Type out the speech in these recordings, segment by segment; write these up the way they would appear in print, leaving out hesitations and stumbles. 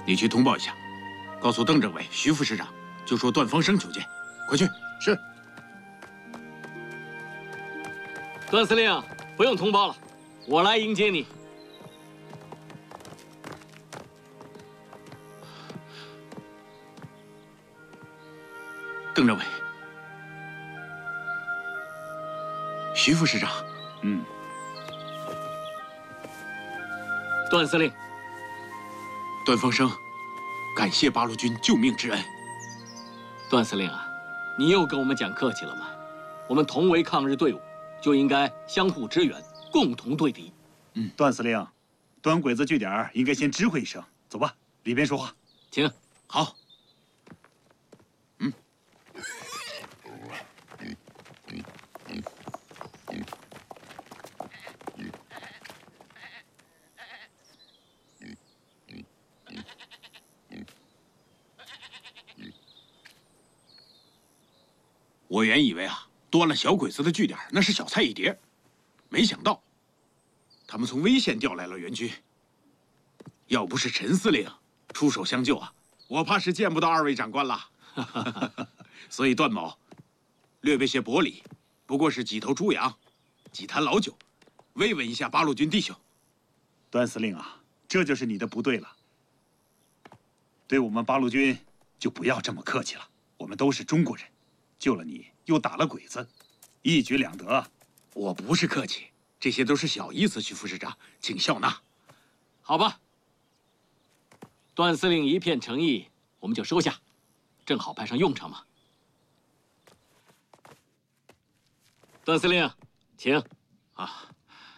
你去通报一下，告诉邓政委、徐副市长，就说段方生求见。快去！ 是。 段司令，不用通报了，我来迎接你。 邓政委、徐副市长， 段司令， 段方生，感谢八路军救命之恩。 段司令啊，你又跟我们讲客气了吗？我们同为抗日队伍，就应该相互支援，共同对敌。 段司令，端鬼子据点应该先知会一声。走吧，里边说话。 请。 好。我原以为啊，端了小鬼子的据点那是小菜一碟，没想到他们从危县调来了援军。要不是陈司令出手相救啊，我怕是见不到二位长官了。所以段某略备些薄礼，不过是几头猪羊，几坛老酒，慰问一下八路军弟兄。 段司令啊，这就是你的不对了。对我们八路军就不要这么客气了，我们都是中国人。救了你，又打了鬼子，一举两得。 我不是客气，这些都是小意思，徐副市长，请笑纳。 好吧，段司令一片诚意，我们就收下，正好派上用场嘛。段司令，请。 啊，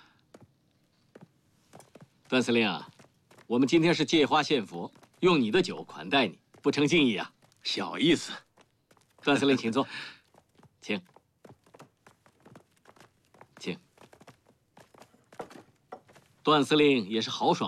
段司令啊，我们今天是借花献佛，用你的酒款待你，不成敬意啊。 小意思。 段司令，请坐，请，请。段司令也是豪爽。